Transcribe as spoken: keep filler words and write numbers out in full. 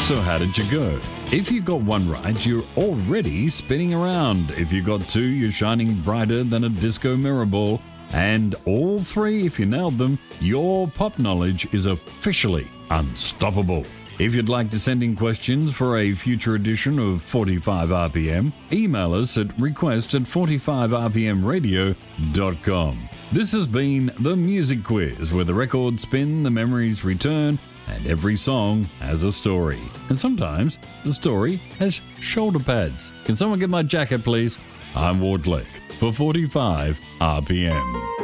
So how did you go? If you got one right, you're already spinning around. If you got two, you're shining brighter than a disco mirror ball. And all three, if you nailed them, your pop knowledge is officially unstoppable. If you'd like to send in questions for a future edition of forty-five R P M, email us at request at forty-five r p m radio dot com. This has been The Music Quiz, where the records spin, the memories return, and every song has a story. And sometimes the story has shoulder pads. Can someone get my jacket, please? I'm Ward Lake for forty-five R P M.